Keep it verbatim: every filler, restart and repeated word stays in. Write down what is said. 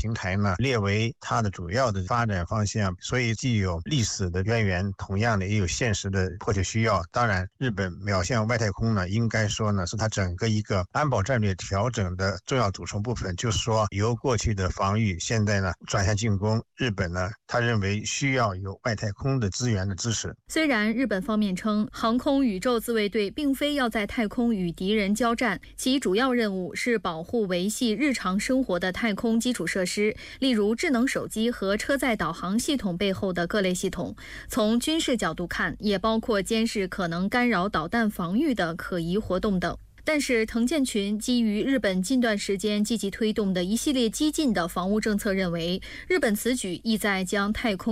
平台呢列为它的主要的发展方向，所以既有历史的渊源，同样的也有现实的迫切需要。当然，日本瞄向外太空呢，应该说呢是它整个一个安保战略调整的重要组成部分，就是说由过去的防御，现在呢转向进攻。日本呢，他认为需要有外太空的资源的支持。 虽然日本方面称，航空宇宙自卫队并非要在太空与敌人交战，其主要任务是保护维系日常生活的太空基础设施，例如智能手机和车载导航系统背后的各类系统。从军事角度看，也包括监视可能干扰导弹防御的可疑活动等。但是藤建群基于日本近段时间积极推动的一系列激进的防务政策认为，日本此举意在将太空